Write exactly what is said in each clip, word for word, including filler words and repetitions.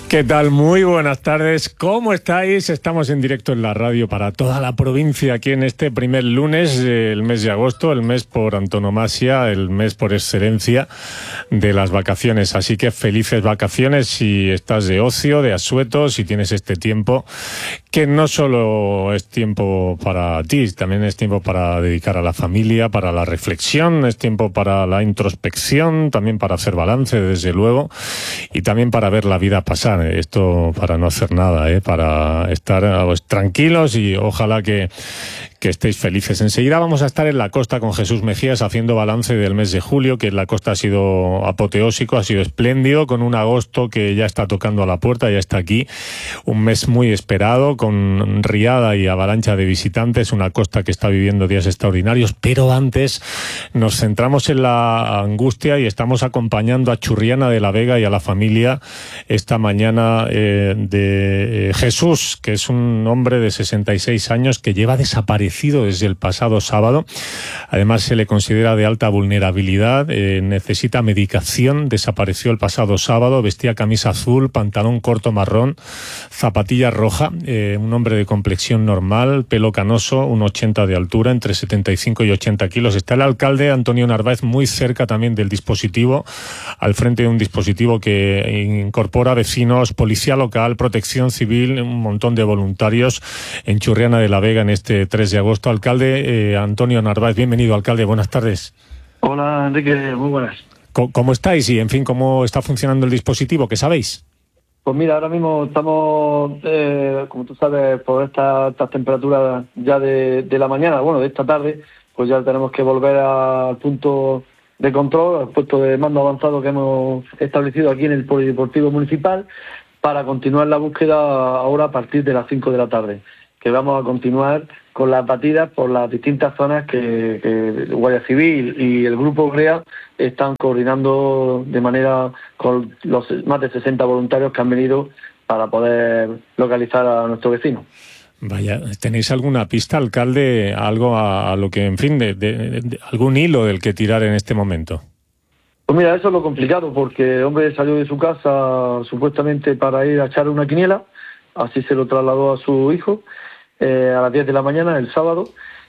¿Qué tal? Muy buenas tardes. ¿Cómo estáis? Estamos en directo en la radio para toda la provincia aquí en este primer lunes del mes de agosto, el mes por antonomasia, el mes por excelencia de las vacaciones. Así que felices vacaciones si estás de ocio, de asueto, si tienes este tiempo, que no solo es tiempo para ti, también es tiempo para dedicar a la familia, para la reflexión, es tiempo para la introspección, también para hacer balance, desde luego, y también para ver la vida pasar. Esto para no hacer nada, ¿eh? Para estar pues, tranquilos y ojalá que, que estéis felices. Enseguida vamos a estar en la costa con Jesús Mejías haciendo balance del mes de julio, que en la costa ha sido apoteósico, ha sido espléndido, con un agosto que ya está tocando a la puerta, ya está aquí. Un mes muy esperado, con riada y avalancha de visitantes, una costa que está viviendo días extraordinarios, pero antes nos centramos en la angustia y estamos acompañando a Churriana de la Vega y a la familia esta mañana eh, de eh, Jesús, que es un hombre de sesenta y seis años que lleva desaparecido desde el pasado sábado. Además se le considera de alta vulnerabilidad, eh, necesita medicación, desapareció el pasado sábado, vestía camisa azul, pantalón corto marrón, zapatilla roja, eh, un hombre de complexión normal, pelo canoso, un ochenta de altura, entre setenta y cinco y ochenta kilos. Está el alcalde Antonio Narváez muy cerca también del dispositivo, al frente de un dispositivo que incorpora vecinos, policía local, protección civil, un montón de voluntarios en Churriana de la Vega en este tres de agosto. Alcalde eh, Antonio Narváez, bienvenido, alcalde, buenas tardes. Hola, Enrique, muy buenas. ¿Cómo, cómo estáis y, en fin, cómo está funcionando el dispositivo? ¿Qué sabéis? Pues mira, ahora mismo estamos, eh, como tú sabes, por estas esta temperaturas ya de, de la mañana, bueno, de esta tarde, pues ya tenemos que volver al punto de control, al puesto de mando avanzado que hemos establecido aquí en el Polideportivo Municipal, para continuar la búsqueda ahora a partir de las cinco de la tarde, que vamos a continuar con las batidas por las distintas zonas que, que Guardia Civil y el Grupo GREA están coordinando de manera con los más de sesenta voluntarios que han venido para poder localizar a nuestro vecino. Vaya, ¿tenéis alguna pista, alcalde, algo a, a lo que, en fin, de, de, de algún hilo del que tirar en este momento? Pues mira, eso es lo complicado, porque el hombre salió de su casa supuestamente para ir a echar una quiniela, así se lo trasladó a su hijo, eh, a las diez de la mañana, el sábado,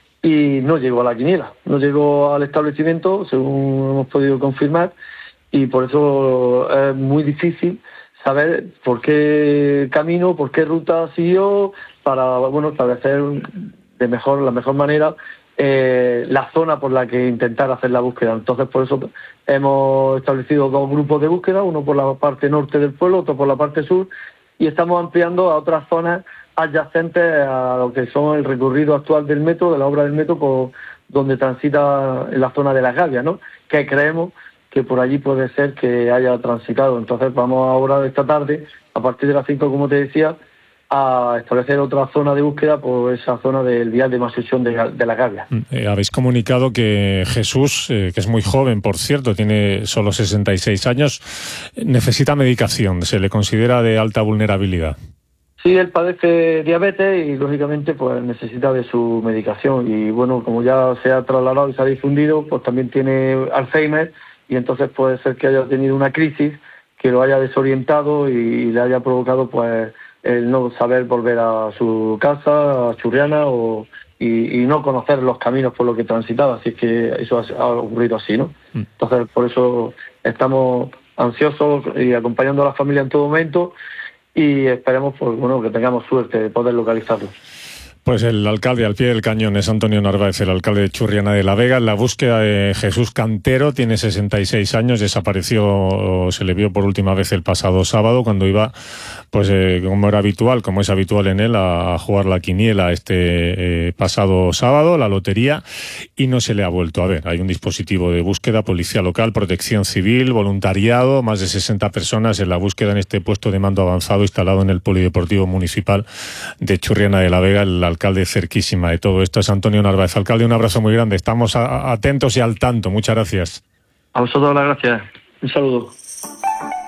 y no llegó a la quiniela, no llegó al establecimiento, según hemos podido confirmar, y por eso es muy difícil saber por qué camino, por qué ruta siguió, para bueno establecer de mejor la mejor manera eh, la zona por la que intentar hacer la búsqueda. Entonces, por eso hemos establecido dos grupos de búsqueda, uno por la parte norte del pueblo, otro por la parte sur, y estamos ampliando a otras zonas adyacentes a lo que son el recorrido actual del metro, de la obra del metro, por donde transita en la zona de Las Gavias, ¿no? Que creemos que por allí puede ser que haya transitado. Entonces vamos ahora esta tarde, a partir de las cinco, como te decía, a establecer otra zona de búsqueda por esa zona del vial de Masuchón de, de la Gavia. Eh, habéis comunicado que Jesús, eh, que es muy joven, por cierto, tiene solo sesenta y seis años, necesita medicación, se le considera de alta vulnerabilidad. Sí, él padece diabetes y, lógicamente, pues necesita de su medicación. Y, bueno, como ya se ha trasladado y se ha difundido, pues también tiene Alzheimer, y entonces puede ser que haya tenido una crisis que lo haya desorientado y le haya provocado, pues, el no saber volver a su casa, a Churriana, o, y, y no conocer los caminos por los que transitaba. Así que eso ha, ha ocurrido así, ¿no? Mm. Entonces, por eso estamos ansiosos y acompañando a la familia en todo momento, y esperemos, pues, bueno, que tengamos suerte de poder localizarlo. Pues el alcalde al pie del cañón es Antonio Narváez, el alcalde de Churriana de la Vega. En la búsqueda de Jesús Cantero, tiene sesenta y seis años, desapareció, se le vio por última vez el pasado sábado cuando iba, pues eh, como era habitual, como es habitual en él, a, a jugar la quiniela este eh, pasado sábado, la lotería, y no se le ha vuelto a ver. Hay un dispositivo de búsqueda, policía local, protección civil, voluntariado, más de sesenta personas en la búsqueda en este puesto de mando avanzado instalado en el Polideportivo Municipal de Churriana de la Vega. El alcalde cerquísima de todo esto es Antonio Narváez. Alcalde, un abrazo muy grande. Estamos a, atentos y al tanto. Muchas gracias. A vosotros las gracias. Un saludo.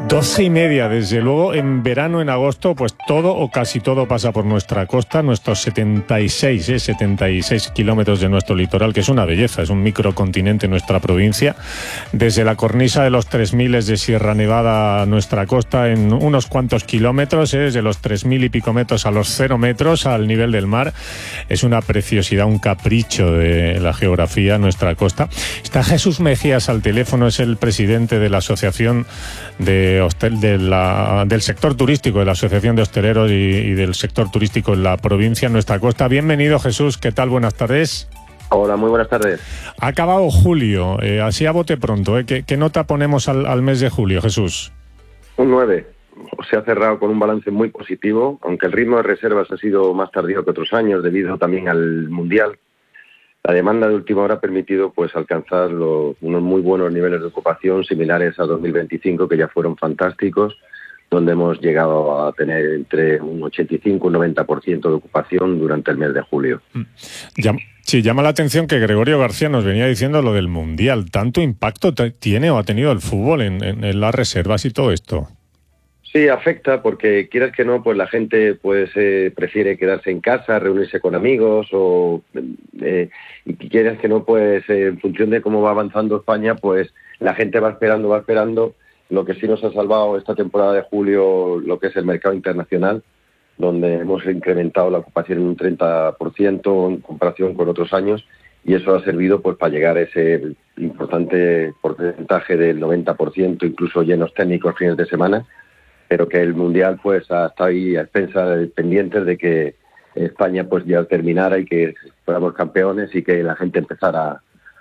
Doce y media, desde luego, en verano, en agosto, pues todo o casi todo pasa por nuestra costa, nuestros setenta y seis, ¿eh? setenta y seis kilómetros de nuestro litoral, que es una belleza, es un microcontinente en nuestra provincia, desde la cornisa de los tres mil de Sierra Nevada a nuestra costa en unos cuantos kilómetros, ¿eh? Desde los tres mil y pico metros a los cero metros al nivel del mar. Es una preciosidad, un capricho de la geografía, nuestra costa. Está Jesús Mejías al teléfono, es el presidente de la Asociación de Hostel, de la, del sector turístico, de la Asociación de Hosteleros y, y del sector turístico en la provincia, en nuestra costa. Bienvenido, Jesús, ¿qué tal? Buenas tardes. Hola, muy buenas tardes. Ha acabado julio, eh, así a bote pronto, ¿eh? ¿Qué, qué nota ponemos al, al mes de julio, Jesús? Un nueve. Se ha cerrado con un balance muy positivo, aunque el ritmo de reservas ha sido más tardío que otros años debido también al Mundial. La demanda de última hora ha permitido pues alcanzar los, unos muy buenos niveles de ocupación similares a dos mil veinticinco, que ya fueron fantásticos, donde hemos llegado a tener entre un ochenta y cinco y un noventa por ciento de ocupación durante el mes de julio. Llam- sí, llama la atención que Gregorio García nos venía diciendo lo del Mundial. ¿Tanto impacto t- tiene o ha tenido el fútbol en, en, en las reservas y todo esto? Sí, afecta porque quieras que no, pues la gente pues eh, prefiere quedarse en casa, reunirse con amigos o eh, y quieras que no, pues eh, en función de cómo va avanzando España, pues la gente va esperando, va esperando. Lo que sí nos ha salvado esta temporada de julio, lo que es el mercado internacional, donde hemos incrementado la ocupación en un treinta por ciento en comparación con otros años, y eso ha servido pues para llegar a ese importante porcentaje del noventa por ciento, incluso llenos técnicos fines de semana. Pero que el Mundial pues está ahí a expensas, pendientes de que España pues ya terminara y que fuéramos campeones y que la gente empezara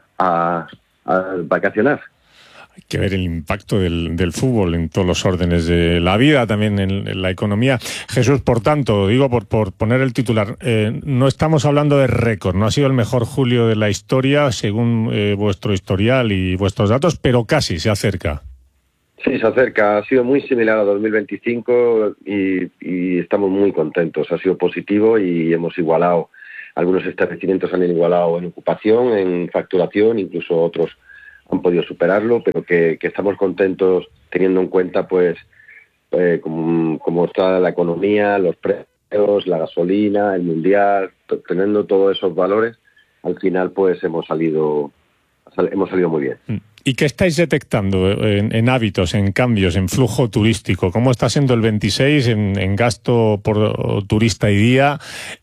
a, a vacacionar. Hay que ver el impacto del, del fútbol en todos los órdenes de la vida, también en, en la economía. Jesús, por tanto, digo por, por poner el titular, eh, no estamos hablando de récord, no ha sido el mejor julio de la historia según eh, vuestro historial y vuestros datos, pero casi se acerca. Sí, se acerca. Ha sido muy similar a dos mil veinticinco y, y estamos muy contentos. Ha sido positivo y hemos igualado. Algunos establecimientos han igualado en ocupación, en facturación, incluso otros han podido superarlo, pero que, que estamos contentos teniendo en cuenta pues eh, cómo, cómo está la economía, los precios, la gasolina, el mundial, t- teniendo todos esos valores. Al final pues hemos salido, sal- hemos salido muy bien. ¿Y qué estáis detectando en, en hábitos, en cambios, en flujo turístico? ¿Cómo está siendo el veintiséis en, en gasto por turista y día,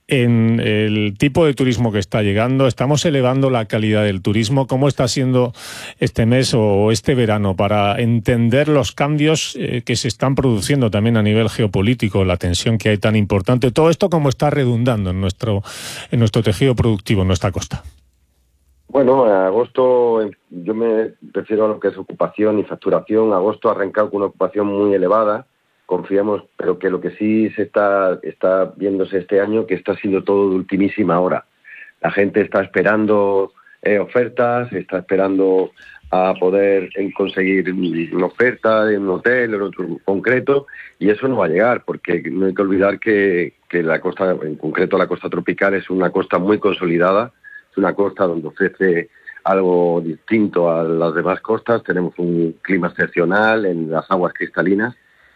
en el tipo de turismo que está llegando? ¿Estamos elevando la calidad del turismo? ¿Cómo está siendo este mes o este verano para entender los cambios eh, que se están produciendo también a nivel geopolítico, la tensión que hay tan importante? Todo esto, ¿cómo está redundando en nuestro, en nuestro tejido productivo, en nuestra costa? Bueno, en agosto yo me refiero a lo que es ocupación y facturación. Agosto ha arrancado con una ocupación muy elevada, confiamos, pero que lo que sí se está, está viéndose este año, que está siendo todo de ultimísima hora. La gente está esperando eh, ofertas, está esperando a poder eh, conseguir una oferta en un hotel, en otro concreto, y eso no va a llegar, porque no hay que olvidar que, que la costa, en concreto la costa tropical, es una costa muy consolidada. Es una costa donde ofrece algo distinto a las demás costas. Tenemos un clima excepcional en las aguas cristalinas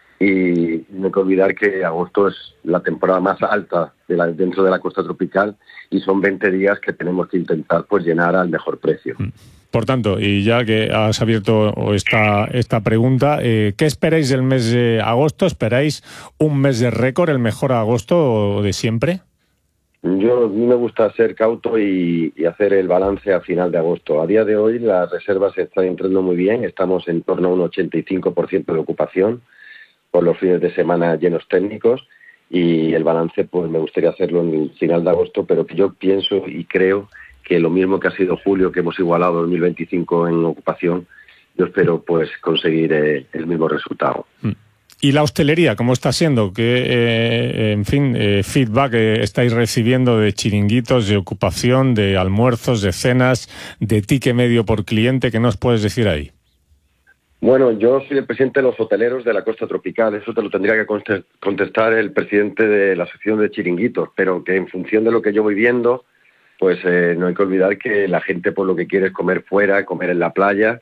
y no hay que olvidar que agosto es la temporada más alta de la, dentro de la costa tropical, y son veinte días que tenemos que intentar pues llenar al mejor precio. Por tanto, y ya que has abierto esta, esta pregunta, eh, ¿qué esperáis del mes de agosto? ¿Esperáis un mes de récord, el mejor agosto de siempre? Yo, a mí me gusta ser cauto y, y hacer el balance a final de agosto. A día de hoy las reservas están entrando muy bien, estamos en torno a un ochenta y cinco por ciento de ocupación por los fines de semana llenos técnicos, y el balance pues me gustaría hacerlo en el final de agosto, pero que yo pienso y creo que lo mismo que ha sido julio, que hemos igualado dos mil veinticinco en ocupación, yo espero pues conseguir eh, el mismo resultado. Mm. ¿Y la hostelería cómo está siendo? ¿Qué, eh, en fin, eh, feedback eh, estáis recibiendo de chiringuitos, de ocupación, de almuerzos, de cenas, de ticket medio por cliente? ¿Qué nos puedes decir ahí? Bueno, yo soy el presidente de los hoteleros de la costa tropical. Eso te lo tendría que contestar el presidente de la asociación de chiringuitos, pero que en función de lo que yo voy viendo, pues eh, no hay que olvidar que la gente por lo que quiere es comer fuera, comer en la playa,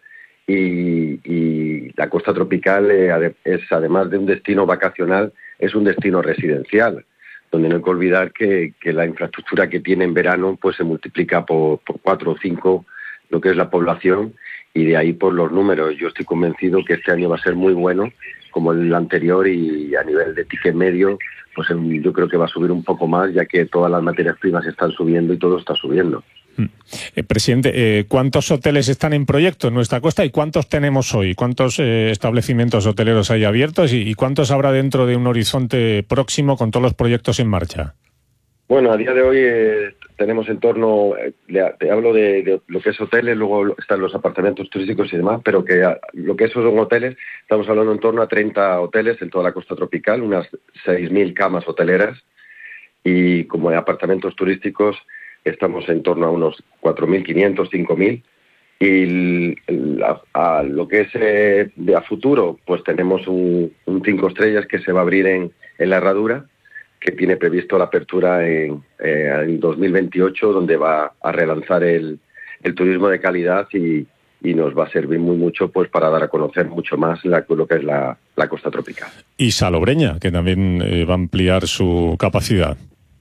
y, y la costa tropical eh, es, además de un destino vacacional, es un destino residencial, donde no hay que olvidar que, que la infraestructura que tiene en verano pues se multiplica por, por cuatro o cinco lo que es la población, y de ahí por los números. Yo estoy convencido que este año va a ser muy bueno, como el anterior, y a nivel de ticket medio, pues yo creo que va a subir un poco más, ya que todas las materias primas están subiendo y todo está subiendo. Eh, presidente, eh, ¿cuántos hoteles están en proyecto en nuestra costa y cuántos tenemos hoy? ¿Cuántos eh, establecimientos hoteleros hay abiertos y, y cuántos habrá dentro de un horizonte próximo con todos los proyectos en marcha? Bueno, a día de hoy eh, tenemos en torno, eh, te hablo de, de lo que es hoteles, luego están los apartamentos turísticos y demás, pero que a, lo que esos son hoteles, estamos hablando en torno a treinta hoteles en toda la costa tropical, unas seis mil camas hoteleras, y como de apartamentos turísticos estamos en torno a unos cuatro mil quinientos, cinco mil, y el, el, a, a lo que es eh, de a futuro, pues tenemos un, un cinco estrellas que se va a abrir en, en La Herradura, que tiene previsto la apertura en, eh, en dos mil veintiocho, donde va a relanzar el, el turismo de calidad y, y nos va a servir muy mucho pues para dar a conocer mucho más la, lo que es la, la costa tropical. Y Salobreña, que también eh, va a ampliar su capacidad.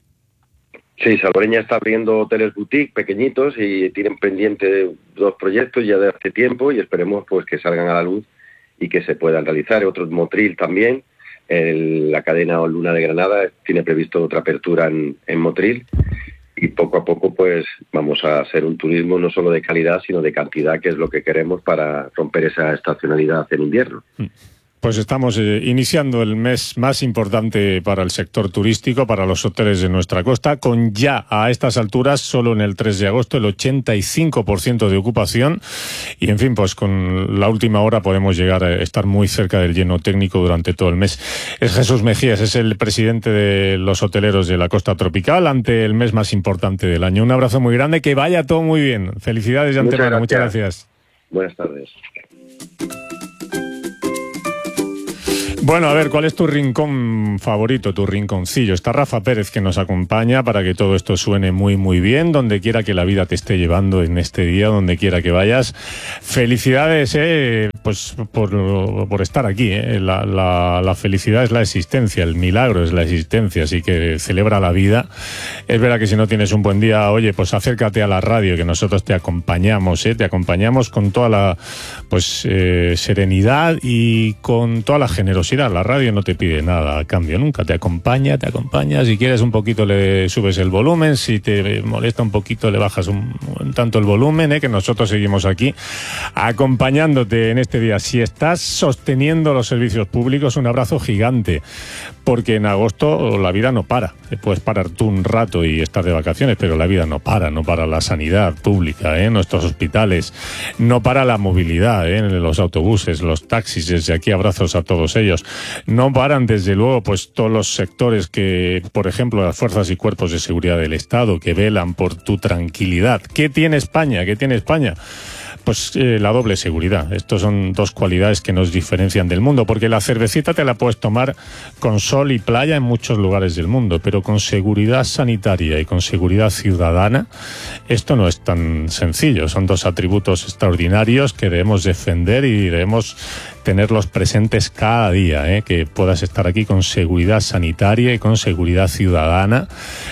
Sí, Salobreña está abriendo hoteles boutique pequeñitos y tienen pendiente dos proyectos ya de hace tiempo, y esperemos pues que salgan a la luz y que se puedan realizar. Otros, Motril también. El, la cadena Luna de Granada tiene previsto otra apertura en, en Motril, y poco a poco pues vamos a hacer un turismo no solo de calidad sino de cantidad, que es lo que queremos para romper esa estacionalidad en invierno. Pues estamos eh, iniciando el mes más importante para el sector turístico, para los hoteles de nuestra costa, con ya a estas alturas, solo en el tres de agosto, el ochenta y cinco por ciento de ocupación. Y en fin, pues con la última hora podemos llegar a estar muy cerca del lleno técnico durante todo el mes. Es Jesús Mejías, es el presidente de los hoteleros de la costa tropical ante el mes más importante del año. Un abrazo muy grande, que vaya todo muy bien. Felicidades de antemano, muchas gracias. Buenas tardes. Bueno, a ver, ¿cuál es tu rincón favorito, tu rinconcillo? Está Rafa Pérez, que nos acompaña para que todo esto suene muy, muy bien, donde quiera que la vida te esté llevando en este día, donde quiera que vayas. Felicidades, eh, pues por, por estar aquí, eh. La, la, la felicidad es la existencia, el milagro es la existencia, así que celebra la vida. Es verdad que si no tienes un buen día, oye, pues acércate a la radio, que nosotros te acompañamos, eh, te acompañamos con toda la pues eh, serenidad y con toda la generosidad. La radio no te pide nada a cambio, nunca te acompaña, te acompaña. Si quieres un poquito le subes el volumen, si te molesta un poquito le bajas un, un tanto el volumen, ¿eh? Que nosotros seguimos aquí acompañándote en este día. Si estás sosteniendo los servicios públicos, un abrazo gigante, porque en agosto la vida no para. Puedes parar tú un rato y estar de vacaciones, pero la vida no para, no para la sanidad pública, ¿eh? Nuestros hospitales, no para la movilidad, ¿eh? Los autobuses, los taxis, desde aquí abrazos a todos ellos. No paran, desde luego, pues todos los sectores que, por ejemplo, las fuerzas y cuerpos de seguridad del Estado, que velan por tu tranquilidad. ¿Qué tiene España? ¿Qué tiene España? Pues eh, la doble seguridad. Estos son dos cualidades que nos diferencian del mundo, porque la cervecita te la puedes tomar con sol y playa en muchos lugares del mundo, pero con seguridad sanitaria y con seguridad ciudadana, esto no es tan sencillo. Son dos atributos extraordinarios que debemos defender y debemos tenerlos presentes cada día, ¿eh? Que puedas estar aquí con seguridad sanitaria y con seguridad ciudadana.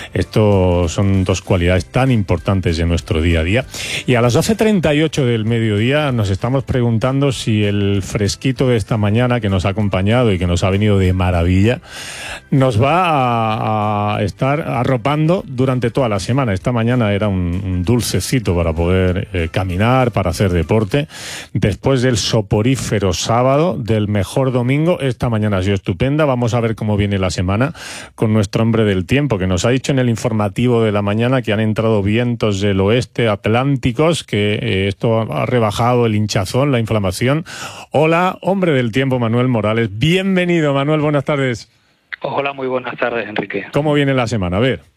Esto son dos cualidades tan importantes de nuestro día a día. Y a las doce treinta y ocho del mediodía nos estamos preguntando si el fresquito de esta mañana, que nos ha acompañado y que nos ha venido de maravilla, nos va a, a estar arropando durante toda la semana. Esta mañana era un, un dulcecito para poder eh, caminar, para hacer deporte. Después del soporífero sábado, del mejor domingo, esta mañana ha sido estupenda. Vamos a ver cómo viene la semana con nuestro hombre del tiempo, que nos ha dicho en el informativo de la mañana que han entrado vientos del oeste atlánticos, que eh, esto ha rebajado el hinchazón, la inflamación. Hola, hombre del tiempo, Manuel Morales. Bienvenido, Manuel, buenas tardes. Hola, muy buenas tardes, Enrique. ¿Cómo viene la semana? A ver.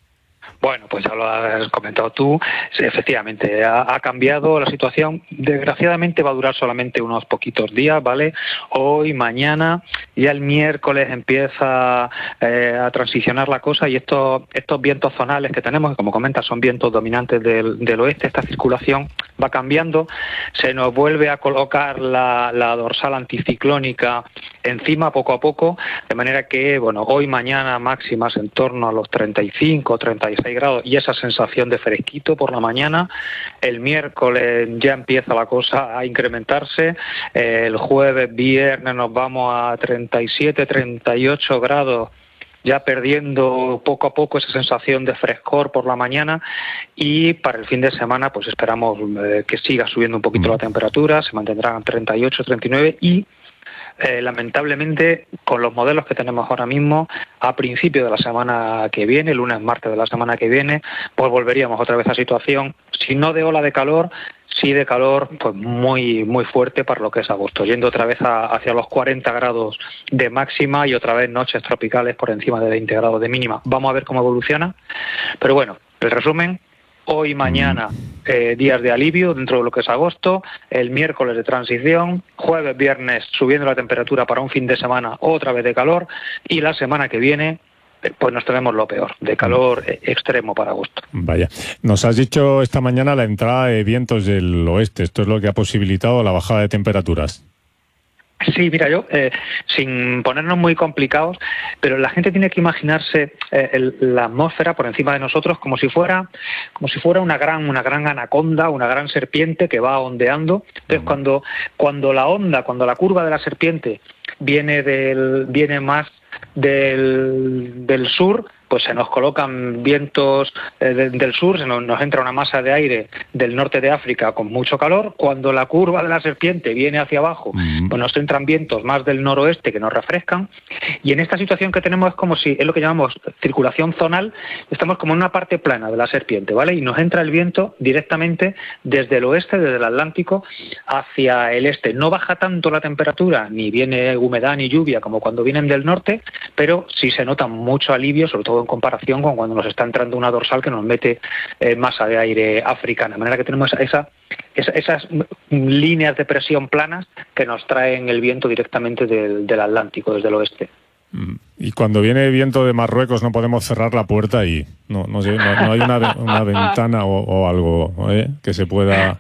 Bueno, pues ya lo has comentado tú. Sí, efectivamente, ha, ha cambiado la situación. Desgraciadamente va a durar solamente unos poquitos días, ¿vale? Hoy, mañana, ya el miércoles empieza eh, a transicionar la cosa y estos estos vientos zonales que tenemos, que como comentas son vientos dominantes del, del oeste, esta circulación va cambiando. Se nos vuelve a colocar la, la dorsal anticiclónica encima poco a poco, de manera que, bueno, hoy, mañana máximas en torno a los treinta y cinco, treinta y seis grados y esa sensación de fresquito por la mañana. El miércoles ya empieza la cosa a incrementarse. El jueves, viernes nos vamos a treinta y siete, treinta y ocho grados, ya perdiendo poco a poco esa sensación de frescor por la mañana, y para el fin de semana pues esperamos eh, que siga subiendo un poquito la temperatura, se mantendrán treinta y ocho, treinta y nueve y Eh, lamentablemente, con los modelos que tenemos ahora mismo, a principio de la semana que viene, lunes, martes de la semana que viene, pues volveríamos otra vez a situación, si no de ola de calor, sí de calor pues muy muy fuerte para lo que es agosto, yendo otra vez a, hacia los cuarenta grados de máxima y otra vez noches tropicales por encima de veinte grados de mínima. Vamos a ver cómo evoluciona, pero bueno, el resumen: hoy y mañana eh, días de alivio dentro de lo que es agosto, el miércoles de transición, jueves, viernes subiendo la temperatura para un fin de semana otra vez de calor, y la semana que viene eh, pues nos tenemos lo peor, de calor eh, extremo para agosto. Vaya, nos has dicho esta mañana la entrada de vientos del oeste, esto es lo que ha posibilitado la bajada de temperaturas. Sí, mira, yo, eh, sin ponernos muy complicados, pero la gente tiene que imaginarse eh, el, la atmósfera por encima de nosotros como si fuera como si fuera una gran una gran anaconda, una gran serpiente que va ondeando. Entonces, cuando cuando la onda, cuando la curva de la serpiente viene del viene más del, del sur, pues se nos colocan vientos eh, de, del sur, se nos, nos entra una masa de aire del norte de África con mucho calor. Cuando la curva de la serpiente viene hacia abajo, mm. pues nos entran vientos más del noroeste que nos refrescan. Y en esta situación que tenemos es como si, es lo que llamamos circulación zonal, estamos como en una parte plana de la serpiente, ¿vale? Y nos entra el viento directamente desde el oeste, desde el Atlántico, hacia el este. No baja tanto la temperatura, ni viene humedad ni lluvia como cuando vienen del norte, pero sí se nota mucho alivio, sobre todo en comparación con cuando nos está entrando una dorsal que nos mete eh, masa de aire africana, de manera que tenemos esa, esa, esas líneas de presión planas que nos traen el viento directamente del, del Atlántico, desde el oeste. Y cuando viene viento de Marruecos no podemos cerrar la puerta y no, no, sé, no, no hay una, una ventana o, o algo ¿eh? que se pueda...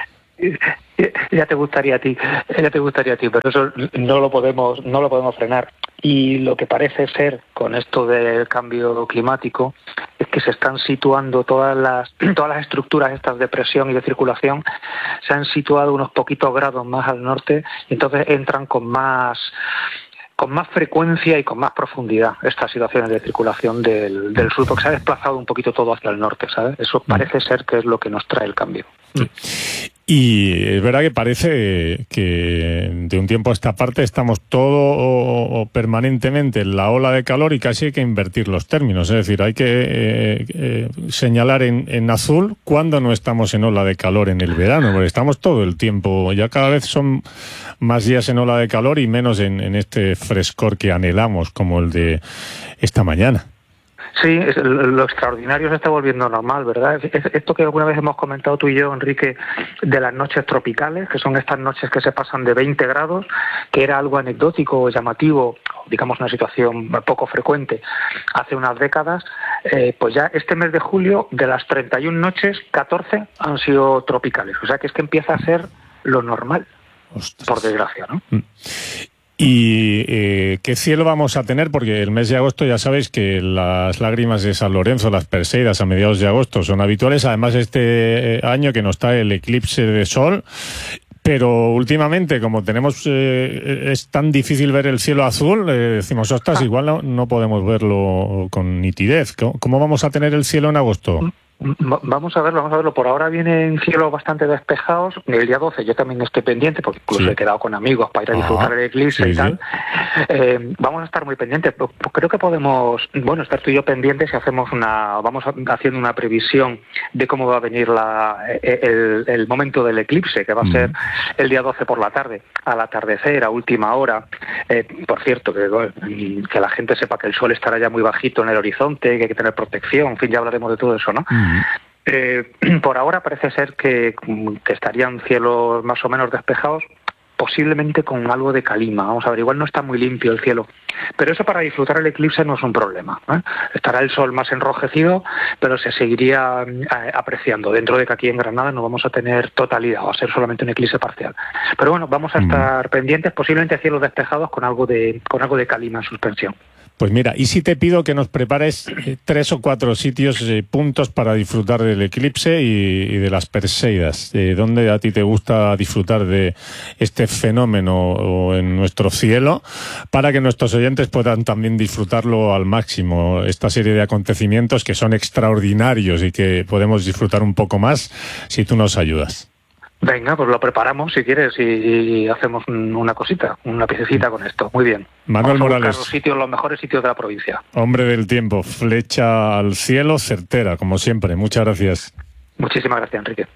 Ya te gustaría a ti, ya te gustaría a ti, pero eso no lo podemos, no lo podemos frenar. Y lo que parece ser con esto del cambio climático es que se están situando todas las todas las estructuras estas de presión y de circulación, se han situado unos poquitos grados más al norte y entonces entran con más con más frecuencia y con más profundidad estas situaciones de circulación del, del sur, porque se ha desplazado un poquito todo hacia el norte, ¿sabes? Eso parece ser que es lo que nos trae el cambio. Sí. Y es verdad que parece que de un tiempo a esta parte estamos todo o, o permanentemente en la ola de calor y casi hay que invertir los términos. Es decir, hay que eh, eh, señalar en, en azul cuando no estamos en ola de calor en el verano, porque estamos todo el tiempo. Ya cada vez son más días en ola de calor y menos en, en este frescor que anhelamos, como el de esta mañana. Sí, es, lo extraordinario se está volviendo normal, ¿verdad? Es, es, esto que alguna vez hemos comentado tú y yo, Enrique, de las noches tropicales, que son estas noches que se pasan de veinte grados, que era algo anecdótico o llamativo, digamos una situación poco frecuente hace unas décadas, eh, pues ya este mes de julio, de las treinta y una noches, catorce han sido tropicales. O sea que es que empieza a ser lo normal, Ostras. por desgracia, ¿no? Mm. ¿Y eh, qué cielo vamos a tener? Porque el mes de agosto ya sabéis que las lágrimas de San Lorenzo, las Perseidas a mediados de agosto son habituales. Además este año que nos trae el eclipse de sol. Pero últimamente, como tenemos eh, es tan difícil ver el cielo azul, eh, decimos, ostras, igual no, no podemos verlo con nitidez. ¿Cómo, ¿Cómo vamos a tener el cielo en agosto? Vamos a verlo, vamos a verlo. Por ahora vienen cielos bastante despejados. El día doce yo también estoy pendiente, porque incluso sí. he quedado con amigos para ir a disfrutar del eclipse sí, y tal. Sí. Eh, vamos a estar muy pendientes. Creo que podemos, bueno, estar tú y yo pendientes si hacemos una, vamos haciendo una previsión de cómo va a venir la, el, el momento del eclipse, que va a ser el día doce por la tarde, al atardecer, a última hora. Eh, por cierto, que, que la gente sepa que el sol estará ya muy bajito en el horizonte, que hay que tener protección, en fin, ya hablaremos de todo eso, ¿no? Mm. Eh, por ahora parece ser que, que estarían cielos más o menos despejados, posiblemente con algo de calima. Vamos a ver, igual no está muy limpio el cielo, pero eso para disfrutar el eclipse no es un problema, ¿eh? Estará el sol más enrojecido, pero se seguiría eh, apreciando, dentro de que aquí en Granada no vamos a tener totalidad, va a ser solamente un eclipse parcial. Pero bueno, vamos a estar mm. pendientes, posiblemente cielos despejados con algo de, con algo de calima en suspensión. Pues mira, y si te pido que nos prepares eh, tres o cuatro sitios, eh, puntos para disfrutar del eclipse y, y de las Perseidas, eh, ¿dónde a ti te gusta disfrutar de este fenómeno o en nuestro cielo, para que nuestros oyentes puedan también disfrutarlo al máximo, esta serie de acontecimientos que son extraordinarios y que podemos disfrutar un poco más si tú nos ayudas? Venga, pues lo preparamos si quieres y, y hacemos una cosita, una piececita con esto. Muy bien. Manuel Vamos a Morales, los sitios, los mejores sitios de la provincia. Hombre del tiempo, flecha al cielo, certera, como siempre. Muchas gracias. Muchísimas gracias, Enrique.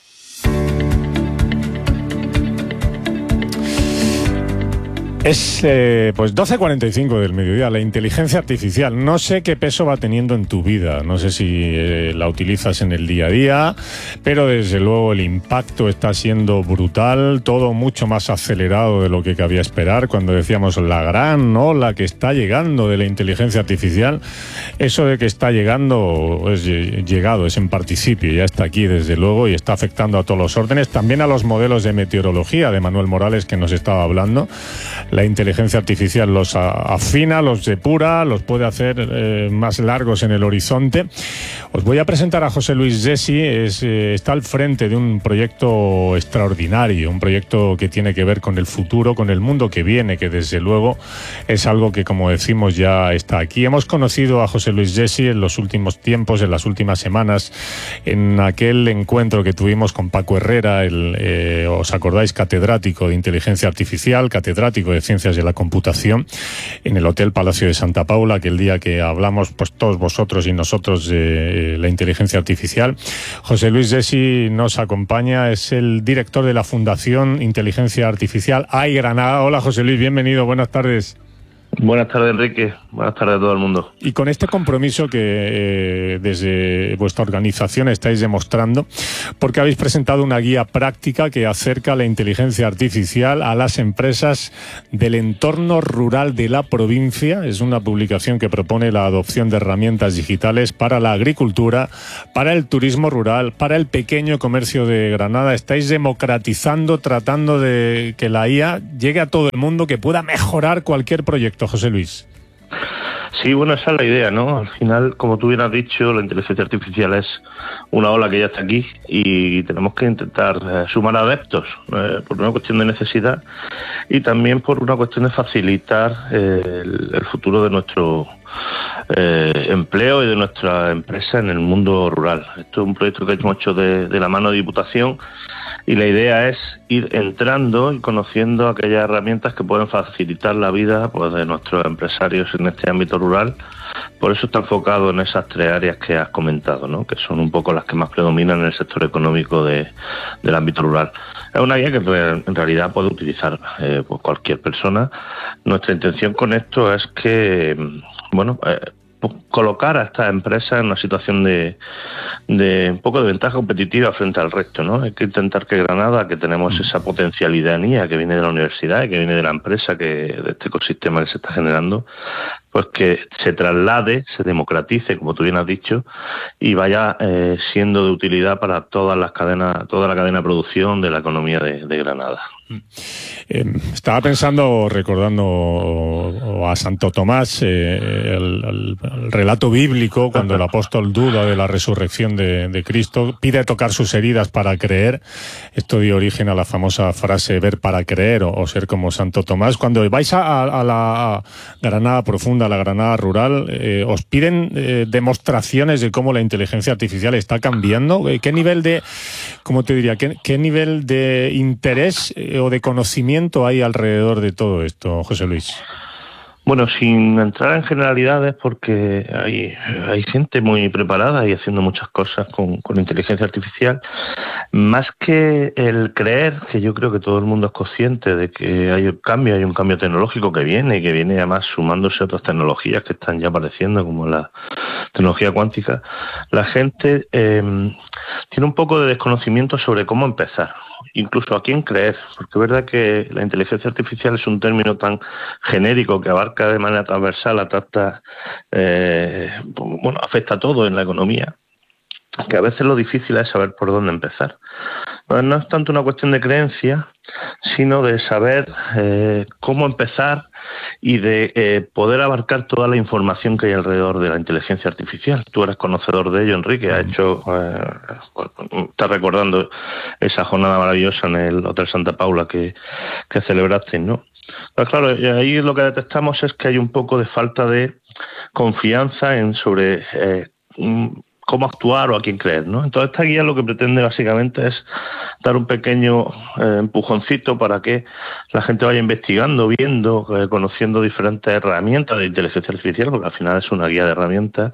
Es eh, pues doce cuarenta y cinco del mediodía. La inteligencia artificial, no sé qué peso va teniendo en tu vida, no sé si eh, la utilizas en el día a día, pero desde luego el impacto está siendo brutal, todo mucho más acelerado de lo que cabía esperar cuando decíamos la gran ola que está llegando de la inteligencia artificial. Eso de que está llegando es llegado, es en participio, ya está aquí desde luego y está afectando a todos los órdenes, también a los modelos de meteorología de Manuel Morales que nos estaba hablando. La inteligencia artificial los afina, los depura, los puede hacer eh, más largos en el horizonte. Os voy a presentar a José Luis Gessi, es, eh, está al frente de un proyecto extraordinario, un proyecto que tiene que ver con el futuro, con el mundo que viene, que desde luego es algo que, como decimos, ya está aquí. Hemos conocido a José Luis Gessi en los últimos tiempos, en las últimas semanas, en aquel encuentro que tuvimos con Paco Herrera, el, eh, os acordáis, catedrático de inteligencia artificial, catedrático de Ciencias de la Computación, en el Hotel Palacio de Santa Paula, aquel día que hablamos pues todos vosotros y nosotros de la inteligencia artificial. José Luis Gessi nos acompaña, es el director de la Fundación Inteligencia Artificial A I Granada. Hola José Luis, bienvenido, buenas tardes. Buenas tardes, Enrique. Buenas tardes a todo el mundo. Y con este compromiso que eh, desde vuestra organización estáis demostrando, porque habéis presentado una guía práctica que acerca la inteligencia artificial a las empresas del entorno rural de la provincia. Es una publicación que propone la adopción de herramientas digitales para la agricultura, para el turismo rural, para el pequeño comercio de Granada. Estáis democratizando, tratando de que la I A llegue a todo el mundo, que pueda mejorar cualquier proyecto. José Luis. Sí, bueno, esa es la idea, ¿no? Al final, como tú bien has dicho, la inteligencia artificial es una ola que ya está aquí y tenemos que intentar eh, sumar adeptos eh, por una cuestión de necesidad y también por una cuestión de facilitar eh, el, el futuro de nuestro eh, empleo y de nuestra empresa en el mundo rural. Esto es un proyecto que hemos hecho de, de la mano de Diputación. Y la idea es ir entrando y conociendo aquellas herramientas que pueden facilitar la vida pues, de nuestros empresarios en este ámbito rural. Por eso está enfocado en esas tres áreas que has comentado, ¿no? Que son un poco las que más predominan en el sector económico de, del ámbito rural. Es una guía que en realidad puede utilizar eh, pues cualquier persona. Nuestra intención con esto es que, bueno, eh, colocar a estas empresas en una situación de, de un poco de ventaja competitiva frente al resto, ¿no? Hay que intentar que Granada, que tenemos esa potencialidad en I A que viene de la universidad y que viene de la empresa, que de este ecosistema que se está generando, pues que se traslade, se democratice, como tú bien has dicho, y vaya eh, siendo de utilidad para todas las cadenas, toda la cadena de producción de la economía de, de Granada. Eh, estaba pensando, recordando o, o a Santo Tomás, eh, el, el, el relato bíblico, cuando el apóstol duda de la resurrección de, de Cristo, pide tocar sus heridas para creer. Esto dio origen a la famosa frase ver para creer, o, o ser como Santo Tomás. Cuando vais a, a la a Granada profunda, a la Granada rural, eh, ¿os piden eh, demostraciones de cómo la inteligencia artificial está cambiando? ¿Qué nivel de, cómo te diría, qué, qué nivel de interés eh, o de conocimiento hay alrededor de todo esto, José Luis? Bueno, sin entrar en generalidades, porque hay, hay gente muy preparada y haciendo muchas cosas con, con inteligencia artificial, más que el creer, que yo creo que todo el mundo es consciente de que hay un cambio, hay un cambio tecnológico que viene y que viene además sumándose a otras tecnologías que están ya apareciendo, como la tecnología cuántica. La gente eh, tiene un poco de desconocimiento sobre cómo empezar, incluso a quién creer, porque es verdad que la inteligencia artificial es un término tan genérico que abarca de manera transversal, atracta, eh, bueno, afecta a todo en la economía, que a veces lo difícil es saber por dónde empezar. No, no es tanto una cuestión de creencia, sino de saber eh, cómo empezar y de eh, poder abarcar toda la información que hay alrededor de la inteligencia artificial. Tú eres conocedor de ello, Enrique. Ha hecho, eh, estás recordando esa jornada maravillosa en el Hotel Santa Paula que, que celebraste, ¿no? Pues claro, ahí lo que detectamos es que hay un poco de falta de confianza en sobre eh, cómo actuar o a quién creer, ¿no? Entonces esta guía lo que pretende básicamente es dar un pequeño eh, empujoncito para que la gente vaya investigando, viendo, eh, conociendo diferentes herramientas de inteligencia artificial, porque al final es una guía de herramientas,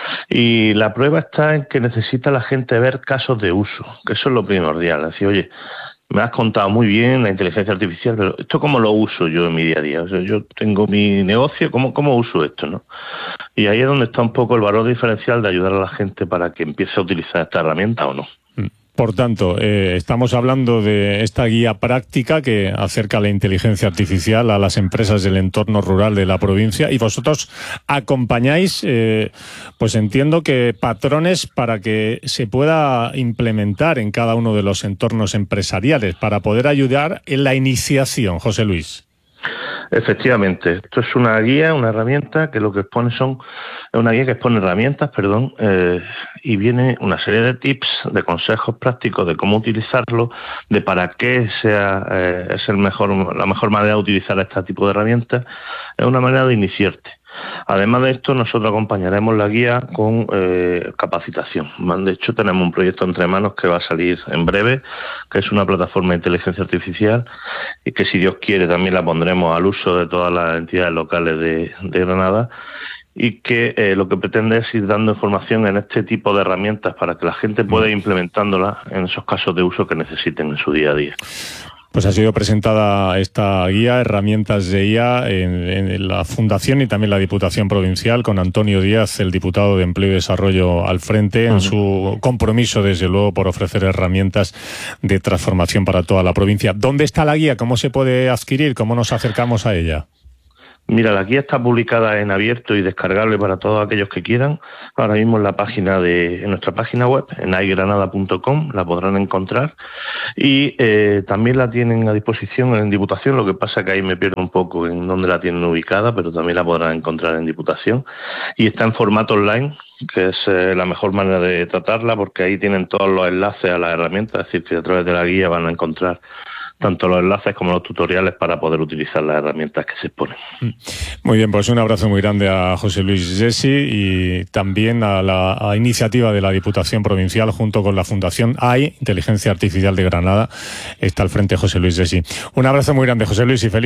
y la prueba está en que necesita la gente ver casos de uso, que eso es lo primordial. Es decir, oye, me has contado muy bien la inteligencia artificial, pero ¿esto cómo lo uso yo en mi día a día? O sea, yo tengo mi negocio, ¿cómo, cómo uso esto, no? Y ahí es donde está un poco el valor diferencial de ayudar a la gente para que empiece a utilizar esta herramienta o no. Por tanto, eh, estamos hablando de esta guía práctica que acerca la inteligencia artificial a las empresas del entorno rural de la provincia, y vosotros acompañáis, eh, pues entiendo que patrones para que se pueda implementar en cada uno de los entornos empresariales para poder ayudar en la iniciación, José Luis. Efectivamente, esto es una guía, una herramienta que lo que expone son, es una guía que expone herramientas, perdón, eh, y viene una serie de tips, de consejos prácticos de cómo utilizarlo, de para qué sea eh, es el mejor, la mejor manera de utilizar este tipo de herramientas. Es una manera de iniciarte. Además de esto, nosotros acompañaremos la guía con eh, capacitación. De hecho, tenemos un proyecto entre manos que va a salir en breve, que es una plataforma de inteligencia artificial y que, si Dios quiere, también la pondremos al uso de todas las entidades locales de, de Granada, y que eh, lo que pretende es ir dando información en este tipo de herramientas para que la gente pueda ir implementándolas en esos casos de uso que necesiten en su día a día. Pues ha sido presentada esta guía, herramientas de I A, en, en la Fundación y también la Diputación Provincial, con Antonio Díaz, el diputado de Empleo y Desarrollo, al frente, en uh-huh. su compromiso, desde luego, por ofrecer herramientas de transformación para toda la provincia. ¿Dónde está la guía? ¿Cómo se puede adquirir? ¿Cómo nos acercamos a ella? Mira, la guía está publicada en abierto y descargable para todos aquellos que quieran. Ahora mismo en la página de, en nuestra página web, en ai granada punto com, la podrán encontrar. Y eh, también la tienen a disposición en Diputación, lo que pasa que ahí me pierdo un poco en dónde la tienen ubicada, pero también la podrán encontrar en Diputación. Y está en formato online, que es eh, la mejor manera de tratarla, porque ahí tienen todos los enlaces a las herramientas, es decir, que a través de la guía van a encontrar tanto los enlaces como los tutoriales para poder utilizar las herramientas que se exponen. Muy bien, pues un abrazo muy grande a José Luis Gessi y también a la a iniciativa de la Diputación Provincial junto con la Fundación A I, Inteligencia Artificial de Granada. Está al frente José Luis Gessi. Un abrazo muy grande, José Luis, y feliz